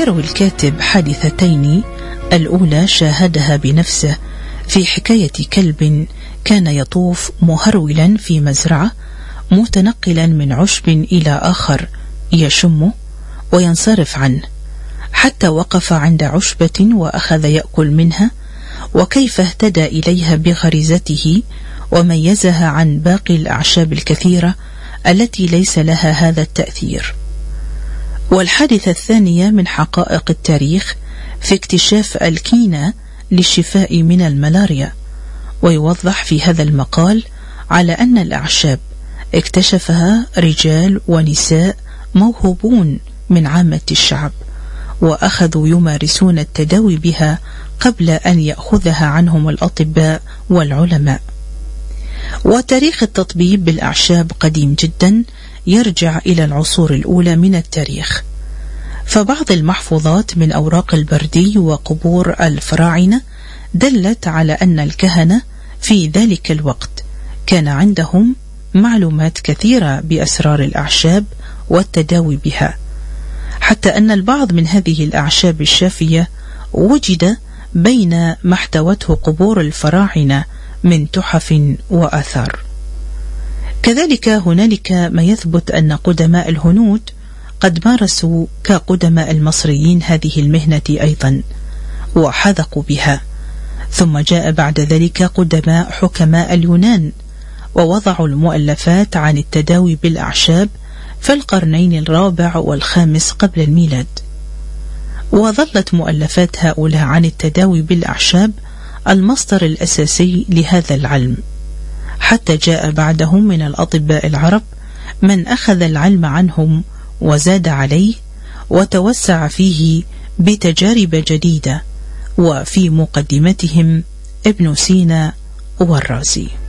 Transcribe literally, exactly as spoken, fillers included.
ويروي الكاتب حادثتين، الأولى شاهدها بنفسه في حكاية كلب كان يطوف مهرولا في مزرعة متنقلا من عشب إلى آخر يشمه وينصرف عنه، حتى وقف عند عشبة وأخذ يأكل منها، وكيف اهتدى إليها بغريزته وميزها عن باقي الأعشاب الكثيرة التي ليس لها هذا التأثير. والحادثة الثانية من حقائق التاريخ في اكتشاف الكينة للشفاء من الملاريا، ويوضح في هذا المقال على أن الأعشاب اكتشفها رجال ونساء موهوبون من عامة الشعب، وأخذوا يمارسون التداوي بها قبل أن يأخذها عنهم الأطباء والعلماء. وتاريخ التطبيب بالأعشاب قديم جدا، يرجع إلى العصور الأولى من التاريخ، فبعض المحفوظات من أوراق البردي وقبور الفراعنة دلت على أن الكهنة في ذلك الوقت كان عندهم معلومات كثيرة بأسرار الأعشاب والتداوي بها، حتى أن البعض من هذه الأعشاب الشافية وجد بين ما احتوته قبور الفراعنة من تحف وآثار. كذلك هنالك ما يثبت أن قدماء الهنود قد مارسوا كقدماء المصريين هذه المهنة أيضا وحذقوا بها، ثم جاء بعد ذلك قدماء حكماء اليونان ووضعوا المؤلفات عن التداوي بالأعشاب في القرنين الرابع والخامس قبل الميلاد، وظلت مؤلفات هؤلاء عن التداوي بالأعشاب المصدر الأساسي لهذا العلم، حتى جاء بعدهم من الأطباء العرب من أخذ العلم عنهم وزاد عليه وتوسع فيه بتجارب جديدة، وفي مقدمتهم ابن سينا والرازي.